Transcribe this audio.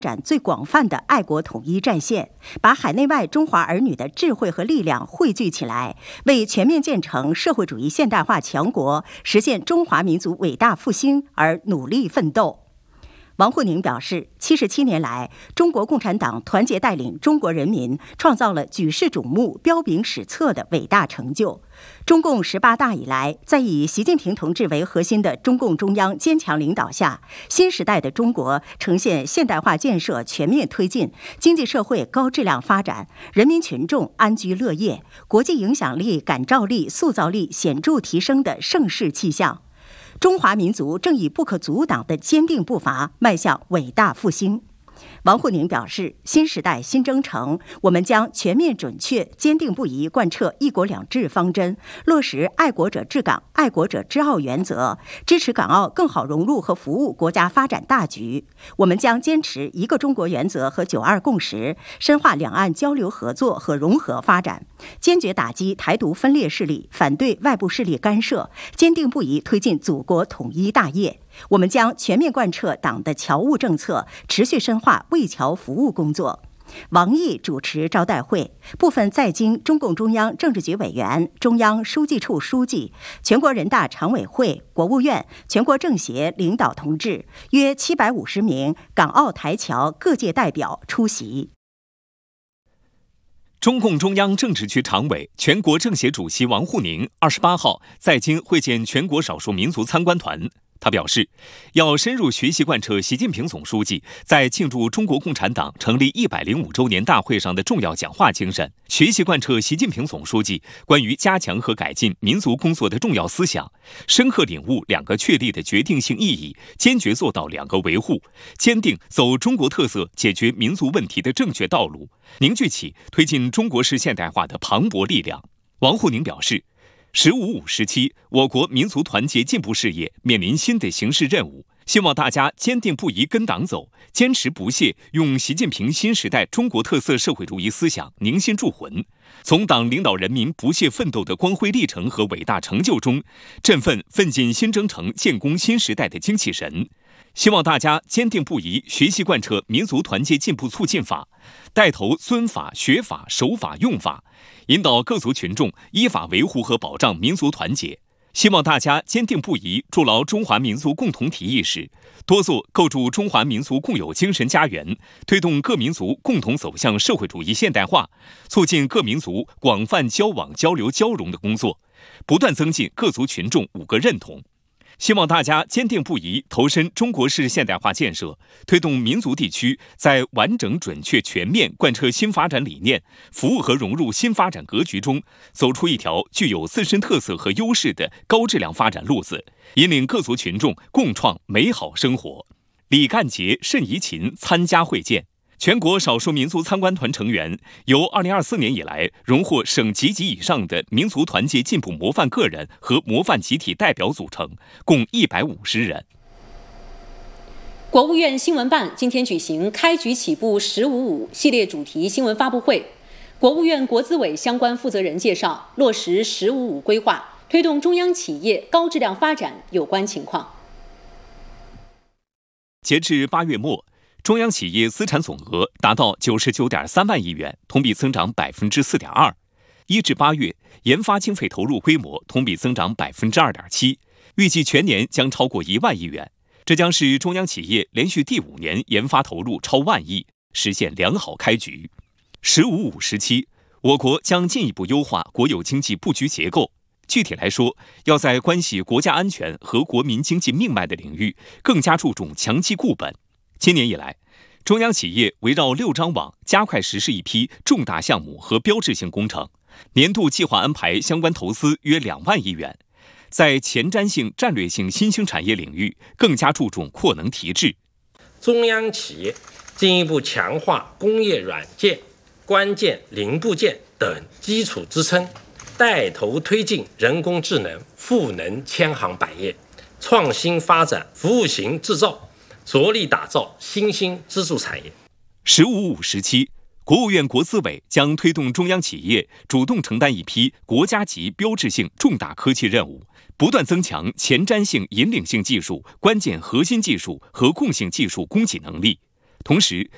展最广泛的爱国统一战线，把海内外中华儿女的智慧和力量汇聚起来，为全面建成社会主义现代化强国、实现中华民族伟大复兴而努力奋斗。王沪宁表示，77年来，中国共产党团结带领中国人民，创造了举世瞩目、彪炳史册的伟大成就。中共18大以来，在以习近平同志为核心的中共中央坚强领导下，新时代的中国呈现现代化建设全面推进，经济社会高质量发展，人民群众安居乐业，国际影响力、感召力、塑造力显著提升的盛世气象。中华民族正以不可阻挡的坚定步伐迈向伟大复兴。王沪宁表示，新时代新征程，我们将全面准确、坚定不移贯彻“一国两制”方针，落实爱国者治港、爱国者治澳原则，支持港澳更好融入和服务国家发展大局。我们将坚持一个中国原则和九二共识，深化两岸交流合作和融合发展，坚决打击台独分裂势力，反对外部势力干涉，坚定不移推进祖国统一大业。我们将全面贯彻党的侨务政策，持续深化为侨服务工作。王毅主持招待会，部分在京中共中央政治局委员、中央书记处书记、全国人大常委会、国务院、全国政协领导同志约750名港澳台侨各界代表出席。 中共中央政治局常委、全国政协主席王沪宁28号在京会见全国少数民族参观团。他表示，要深入学习贯彻习近平总书记在庆祝中国共产党成立105周年大会上的重要讲话精神，学习贯彻习近平总书记关于加强和改进民族工作的重要思想，深刻领悟两个确立的决定性意义，坚决做到两个维护，坚定走中国特色解决民族问题的正确道路，凝聚起推进中国式现代化的磅礴力量。王沪宁表示，“15·5”时期，我国民族团结进步事业面临新的形势任务，希望大家坚定不移跟党走，坚持不懈用习近平新时代中国特色社会主义思想凝心铸魂，从党领导人民不懈奋斗的光辉历程和伟大成就中，振奋奋进新征程、建功新时代的精气神。希望大家坚定不移学习贯彻民族团结进步促进法，带头遵法、学法、守法、用法，引导各族群众依法维护和保障民族团结。希望大家坚定不移筑牢中华民族共同体意识，多做构筑中华民族共有精神家园，推动各民族共同走向社会主义现代化，促进各民族广泛交往交流交融的工作，不断增进各族群众5个认同。希望大家坚定不移投身中国式现代化建设，推动民族地区在完整、准确、全面贯彻新发展理念，服务和融入新发展格局中，走出一条具有自身特色和优势的高质量发展路子，引领各族群众共创美好生活。李干杰、慎怡琴参加会见。全国少数民族参观团成员由2024年以来荣获省级及以上的民族团结进步模范个人和模范集体代表组成，共150人。 国务院新闻办今天举行开局起步“15·5”系列主题新闻发布会，国务院国资委相关负责人介绍落实“15·5”规划，推动中央企业高质量发展有关情况。 截至8月末，中央企业资产总额达到99.3万亿元，同比增长4.2%。1至8月，研发经费投入规模同比增长2.7%，预计全年将超过1万亿元。这将是中央企业连续第5年研发投入超万亿，实现良好开局。“15·5”时期，我国将进一步优化国有经济布局结构。具体来说，要在关系国家安全和国民经济命脉的领域，更加注重强基固本。今年以来，中央企业围绕6张网加快实施一批重大项目和标志性工程，年度计划安排相关投资约2万亿元，在前瞻性、战略性新兴产业领域更加注重扩能提质。 中央企业进一步强化工业软件、关键零部件等基础支撑，带头推进人工智能、赋能千行百业，创新发展服务型制造，着力打造新兴支柱产业。 “15·5”时期，国务院国资委将推动中央企业主动承担一批国家级标志性重大科技任务，不断增强前瞻性、引领性技术、关键核心技术和共性技术供给能力。同时，